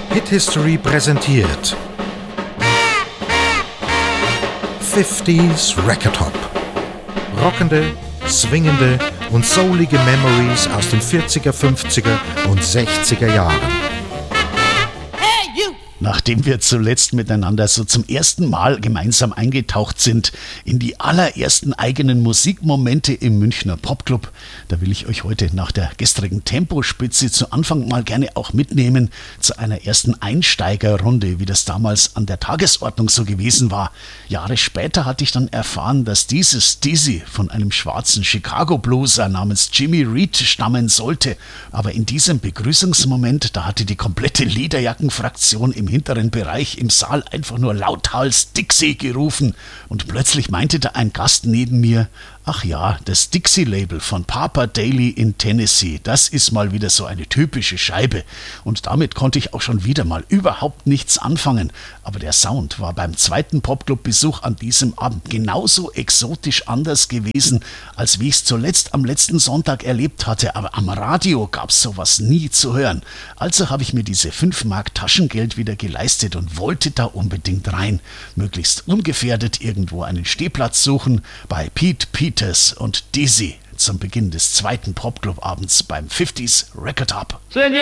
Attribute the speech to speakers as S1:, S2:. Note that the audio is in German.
S1: Hit History präsentiert 50s Record Hop. Rockende, swingende und soulige Memories aus den 40er, 50er und 60er Jahren.
S2: Nachdem wir zuletzt miteinander so zum ersten Mal gemeinsam eingetaucht sind in die allerersten eigenen Musikmomente im Münchner Popclub, da will ich euch heute nach der gestrigen Tempospitze zu Anfang mal gerne auch mitnehmen zu einer ersten Einsteigerrunde, wie das damals an der Tagesordnung so gewesen war. Jahre später hatte ich dann erfahren, dass dieses Dizzy von einem schwarzen Chicago-Blueser namens Jimmy Reed stammen sollte. Aber in diesem Begrüßungsmoment, da hatte die komplette Lederjackenfraktion im hinteren Bereich im Saal einfach nur lauthals Dixie gerufen und plötzlich meinte da ein Gast neben mir: Ach ja, das Dixie-Label von Papa Daily in Tennessee, das ist mal wieder so eine typische Scheibe. Und damit konnte ich auch schon wieder mal überhaupt nichts anfangen. Aber der Sound war beim zweiten Popclub-Besuch an diesem Abend genauso exotisch anders gewesen, als wie ich es zuletzt am letzten Sonntag erlebt hatte. Aber am Radio gab es sowas nie zu hören. Also habe ich mir diese 5 Mark Taschengeld wieder geleistet und wollte da unbedingt rein. Möglichst ungefährdet irgendwo einen Stehplatz suchen bei Pete Peters und Dizzy zum Beginn des zweiten Popclub-Abends beim 50s Record Hop.